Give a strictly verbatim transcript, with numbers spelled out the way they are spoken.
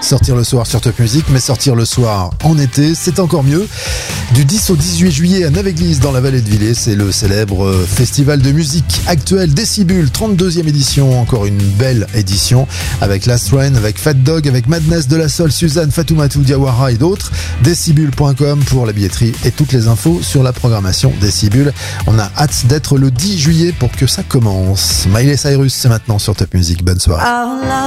sortir le soir sur Top Music, mais sortir le soir en été, c'est encore mieux. Du dix au dix-huit juillet à Neuve-Église, dans la vallée de Villers, c'est le célèbre festival de musique actuelle Décibule, trente-deuxième édition, encore une belle édition, avec Last Rain, avec Fat Dog, avec Madness, De La Soul, Suzanne, Fatoumata Diawara et d'autres. Décibule point com pour la billetterie et toutes les infos sur la programmation Décibule. On a hâte d'être le dix juillet pour que ça commence. Miley Cyrus, c'est maintenant sur Top Music. Bonne soirée.